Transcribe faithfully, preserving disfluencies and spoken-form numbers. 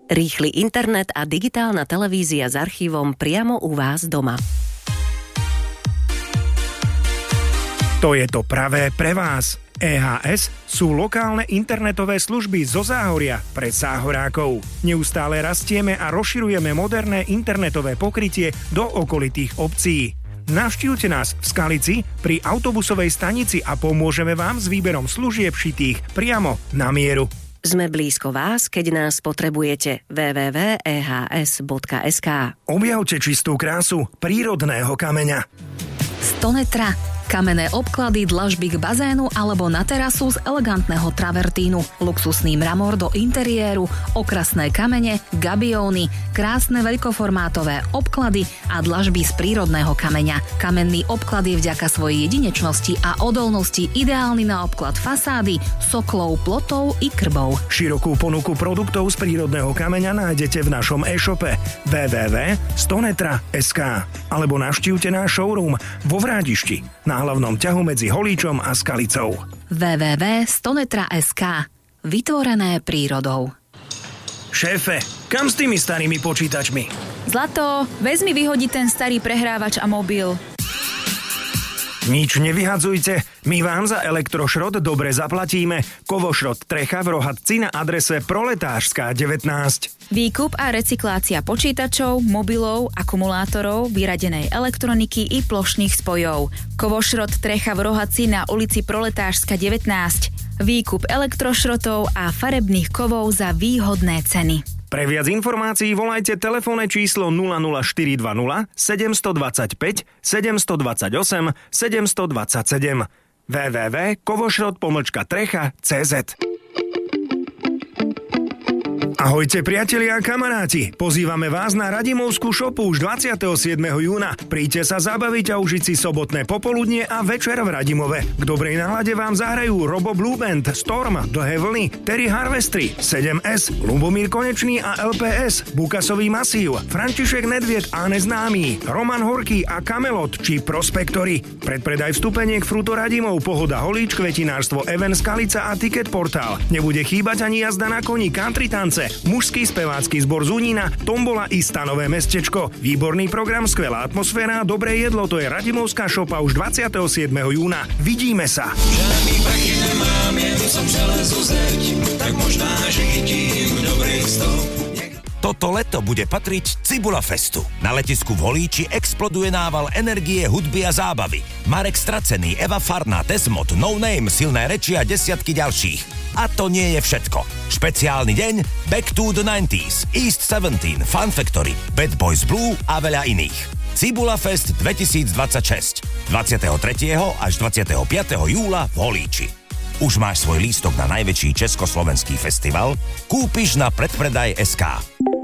Rýchly internet a digitálna televízia s archívom priamo u vás doma. To je to pravé pre vás. é há es sú lokálne internetové služby zo Záhoria pre Záhorákov. Neustále rastieme a rozširujeme moderné internetové pokrytie do okolitých obcí. Navštívte nás v Skalici pri autobusovej stanici a pomôžeme vám s výberom služieb šitých priamo na mieru. Sme blízko vás, keď nás potrebujete. w w w bodka e h s bodka es ká. Objavte čistú krásu prírodného kameňa. Stonetra. Kamenné obklady, dlažby k bazénu alebo na terasu z elegantného travertínu, luxusný mramor do interiéru, okrasné kamene, gabióny, krásne veľkoformátové obklady a dlažby z prírodného kameňa. Kamenný obklad je vďaka svojej jedinečnosti a odolnosti ideálny na obklad fasády, soklov, plotov i krbov. Širokú ponuku produktov z prírodného kameňa nájdete v našom e-shope w w w bodka stonetra bodka es ká alebo navštívte náš showroom vo Vrádišti na hlavnom ťahu medzi Holíčom a Skalicou. w w w bodka stonetra bodka es ká. Vytvorené prírodou. Šéfe, kam s tými starými počítačmi? Zlato, vezmi vyhodiť ten starý prehrávač a mobil. Nič nevyhadzujte, my vám za elektrošrot dobre zaplatíme. Kovošrot Trecha v Rohatci na adrese Proletářská devätnásť. Výkup a recyklácia počítačov, mobilov, akumulátorov, vyradenej elektroniky i plošných spojov. Kovošrot Trecha v Rohatci na ulici Proletářská devätnásť. Výkup elektrošrotov a farebných kovov za výhodné ceny. Pre viac informácií volajte telefónne číslo nula nula štyri dva nula sedem dva päť sedem dva osem sedem dva sedem w w w bodka kovošrot pomlčka trecha bodka c z. Ahojte priatelia a kamaráti, pozývame vás na Radimovskú šopu už dvadsiateho siedmeho júna. Príďte sa zabaviť a užiť si sobotné popoludnie a večer v Radimove. K dobrej nálade vám zahrajú Robo Blue Band, Storm, Dlhé vlny, Terry Harvestry, sedem es, Lubomír Konečný a el pé es, Bukasový masív, František Nedvied a Neznámý, Roman Horký a Kamelot či Prospektory. Predpredaj vstupeniek Fruto Radimov, Pohoda Holíč, Kvetinárstvo Even Skalica a Ticket Portál. Nebude chýbať ani jazda na koni, country tance, mužský spevácky zbor Zúnina, tombola i stanové mestečko. Výborný program, skvelá atmosféra a dobré jedlo, to je Radimovská šopa už dvadsiateho siedmeho júna. Vidíme sa. Žádný prachy nemám, jen som železu zeď, tak možná, že chytím dobrý stop. Toto leto bude patriť Cibula Festu. Na letisku v Holíči exploduje nával energie, hudby a zábavy. Marek Stracený, Eva Farná, Desmod, No Name, Silné reči a desiatky ďalších. A to nie je všetko. Špeciálny deň Back to the deväťdesiates, East sedemnásť, Fun Factory, Bad Boys Blue a veľa iných. Cibula Fest dvetisícdvadsaťšesť. dvadsiateho tretieho až dvadsiateho piateho júla v Holíči. Už máš svoj lístok na najväčší československý festival? Kúpiš na predpredaj bodka es ká.